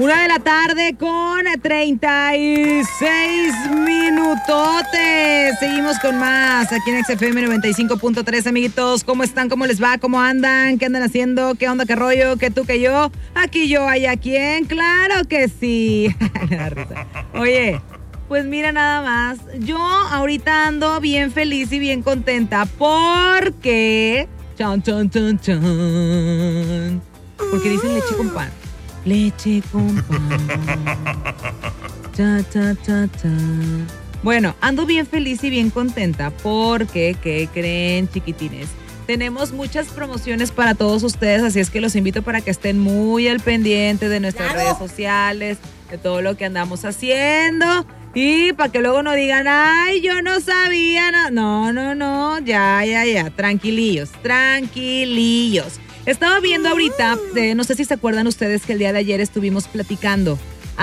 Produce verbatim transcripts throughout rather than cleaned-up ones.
Una de la tarde con treinta y seis minutotes. Seguimos con más aquí en X F M noventa y cinco punto tres, amiguitos. ¿Cómo están? ¿Cómo les va? ¿Cómo andan? ¿Qué andan haciendo? ¿Qué onda? ¿Qué rollo? ¿Qué tú? ¿Qué yo? Aquí yo, allá quién. ¡Claro que sí! Me da risa. Oye, pues mira nada más. Yo ahorita ando bien feliz y bien contenta porque... Chan, chan, chan, chan. Porque dicen leche con pan. Leche con pan. Cha, cha, cha, cha. Bueno, ando bien feliz y bien contenta porque, ¿qué creen, chiquitines? Tenemos muchas promociones para todos ustedes, así es que los invito para que estén muy al pendiente de nuestras Claro. redes sociales, de todo lo que andamos haciendo. Y para que luego no digan, ay, yo no sabía. No, no, no, no, ya, ya, ya, tranquilillos, tranquilillos. Estaba viendo ahorita, eh, no sé si se acuerdan ustedes que el día de ayer estuvimos platicando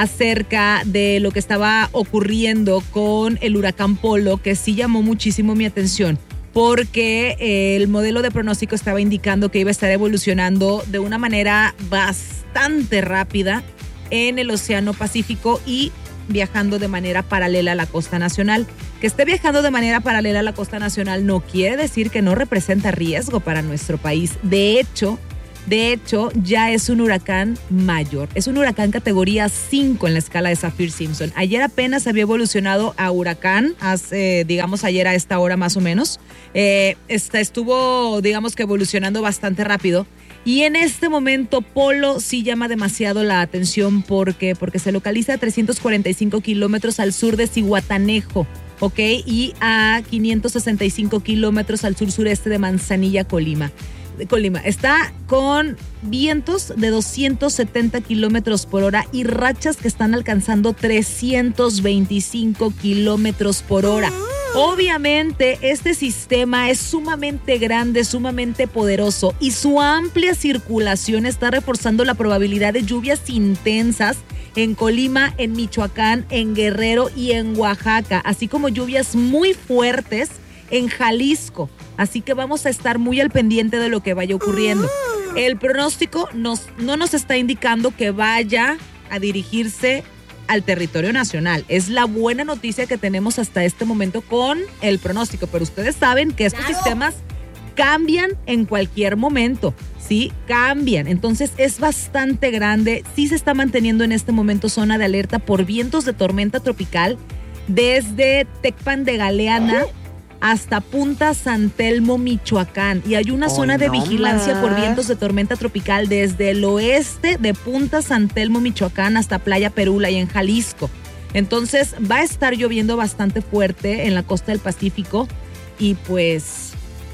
acerca de lo que estaba ocurriendo con el huracán Polo, que sí llamó muchísimo mi atención, porque eh, el modelo de pronóstico estaba indicando que iba a estar evolucionando de una manera bastante rápida en el Océano Pacífico y viajando de manera paralela a la costa nacional. Que esté viajando de manera paralela a la costa nacional no quiere decir que no representa riesgo para nuestro país. De hecho, de hecho, ya es un huracán mayor. Es un huracán categoría cinco en la escala de Saffir-Simpson. Ayer apenas había evolucionado a huracán, hace, digamos, ayer a esta hora más o menos. Eh, esta estuvo, digamos que evolucionando bastante rápido. Y en este momento Polo sí llama demasiado la atención porque, porque se localiza a trescientos cuarenta y cinco kilómetros al sur de Zihuatanejo, ¿ok? Y a quinientos sesenta y cinco kilómetros al sur-sureste de Manzanilla, Colima. Colima. Está con vientos de doscientos setenta kilómetros por hora y rachas que están alcanzando trescientos veinticinco kilómetros por hora. Obviamente, este sistema es sumamente grande, sumamente poderoso y su amplia circulación está reforzando la probabilidad de lluvias intensas en Colima, en Michoacán, en Guerrero y en Oaxaca, así como lluvias muy fuertes en Jalisco. Así que vamos a estar muy al pendiente de lo que vaya ocurriendo. El pronóstico nos, no nos está indicando que vaya a dirigirse al territorio nacional. Es la buena noticia que tenemos hasta este momento con el pronóstico, pero ustedes saben que estos Claro. sistemas cambian en cualquier momento, ¿sí? Cambian. Entonces es bastante grande. Sí se está manteniendo en este momento zona de alerta por vientos de tormenta tropical desde Tecpan de Galeana hasta Punta San Telmo, Michoacán. Y hay una Oh, zona de no vigilancia más. por vientos de tormenta tropical desde el oeste de Punta San Telmo, Michoacán, hasta Playa Perula y en Jalisco. Entonces va a estar lloviendo bastante fuerte en la costa del Pacífico y pues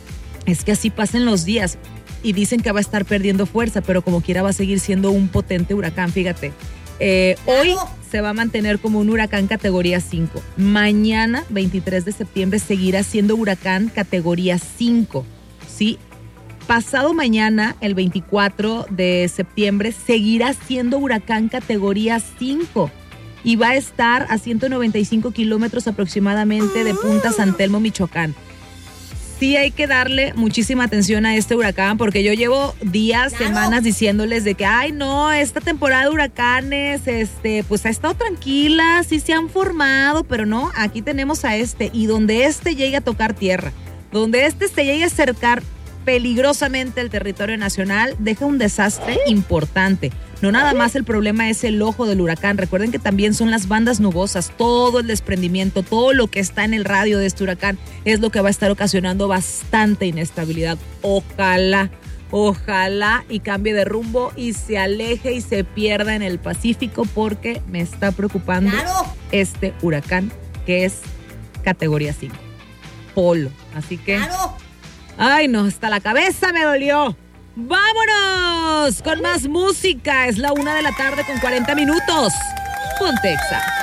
es que así pasan los días. Y dicen que va a estar perdiendo fuerza, pero como quiera va a seguir siendo un potente huracán, fíjate. Eh, hoy se va a mantener como un huracán categoría cinco. Mañana, veintitrés de septiembre, seguirá siendo huracán categoría cinco, ¿sí? Pasado mañana, el veinticuatro de septiembre, seguirá siendo huracán categoría cinco y va a estar a ciento noventa y cinco kilómetros aproximadamente de Punta San Telmo, Michoacán. Sí hay que darle muchísima atención a este huracán porque yo llevo días, Claro. semanas diciéndoles de que, ay no, esta temporada de huracanes, este, pues ha estado tranquila, sí se han formado, pero no, aquí tenemos a este y donde este llegue a tocar tierra, donde este se llegue a acercar peligrosamente el territorio nacional, deja un desastre importante. No nada más el problema es el ojo del huracán, recuerden que también son las bandas nubosas, todo el desprendimiento, todo lo que está en el radio de este huracán es lo que va a estar ocasionando bastante inestabilidad. Ojalá, ojalá y cambie de rumbo y se aleje y se pierda en el Pacífico porque me está preocupando Claro. este huracán que es categoría cinco, Polo. Así que... Claro. Ay, no, hasta la cabeza me dolió. ¡Vámonos! Con más música. Es la una de la tarde con cuarenta minutos. Ponte Exa.